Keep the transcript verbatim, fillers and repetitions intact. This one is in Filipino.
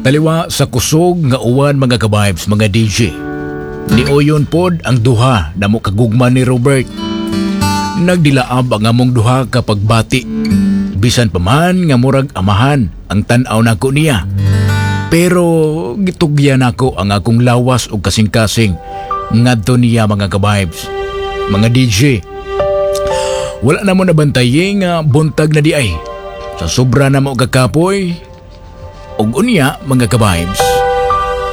Taliwa sa kusog nga uwan mga ka-vibes mga D J. Niuyon pod ang duha na mo kagugma ni Robert. Nagdilaab ang among duha kapag bati. Bisan pa man nga murag amahan ang tan-aw nako niya. Pero gitugyan nako ang akong lawas o kasing-kasing ngadto niya mga ka-vibes. Mga D J, wala na mo nabantaye nga buntag na di ay. Sa sobra na mo kakapoy, ug unya mga ka-vibes.